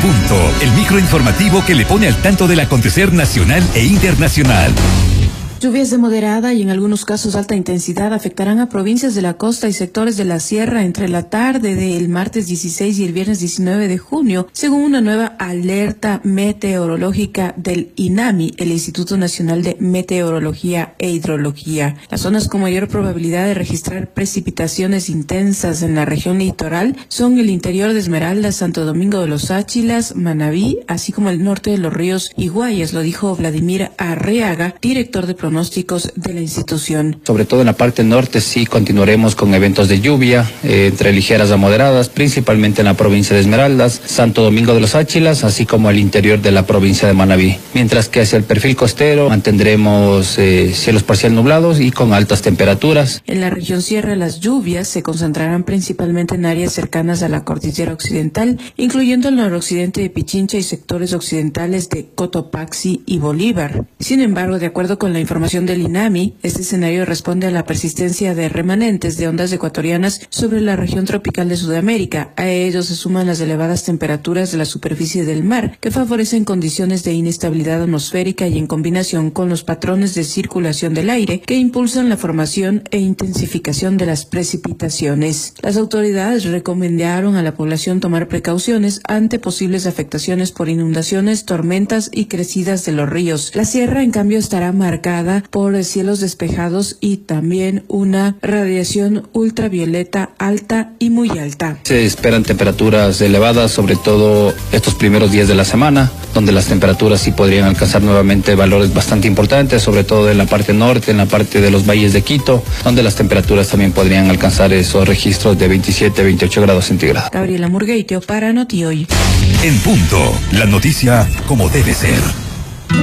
Punto, el microinformativo que le pone al tanto del acontecer nacional e internacional. Lluvias de moderada y en algunos casos alta intensidad afectarán a provincias de la costa y sectores de la sierra entre la tarde del martes 16 y el viernes 19 de junio, según una nueva alerta meteorológica del INAMI, el Instituto Nacional de Meteorología e Hidrología. Las zonas con mayor probabilidad de registrar precipitaciones intensas en la región litoral son el interior de Esmeraldas, Santo Domingo de los Áchilas, Manabí, así como el norte de los ríos y Guayas, lo dijo Vladimir Arriaga, director de pronósticos de la institución. Sobre todo en la parte norte sí continuaremos con eventos de lluvia entre ligeras a moderadas, principalmente en la provincia de Esmeraldas, Santo Domingo de los Áchilas, así como el interior de la provincia de Manabí. Mientras que hacia el perfil costero mantendremos cielos parcial nublados y con altas temperaturas. En la región sierra las lluvias se concentrarán principalmente en áreas cercanas a la cordillera occidental, incluyendo el noroccidente de Pichincha y sectores occidentales de Cotopaxi y Bolívar. Sin embargo, de acuerdo con la información del INAMI, este escenario responde a la persistencia de remanentes de ondas ecuatorianas sobre la región tropical de Sudamérica. A ello se suman las elevadas temperaturas de la superficie del mar, que favorecen condiciones de inestabilidad atmosférica y en combinación con los patrones de circulación del aire que impulsan la formación e intensificación de las precipitaciones. Las autoridades recomendaron a la población tomar precauciones ante posibles afectaciones por inundaciones, tormentas y crecidas de los ríos. La sierra, en cambio, estará marcada por cielos despejados y también una radiación ultravioleta alta y muy alta. Se esperan temperaturas elevadas, sobre todo estos primeros días de la semana, donde las temperaturas sí podrían alcanzar nuevamente valores bastante importantes, sobre todo en la parte norte, en la parte de los valles de Quito, donde las temperaturas también podrían alcanzar esos registros de 27, 28 grados centígrados. Gabriela Murgueitio para Noti Hoy. En punto, la noticia como debe ser.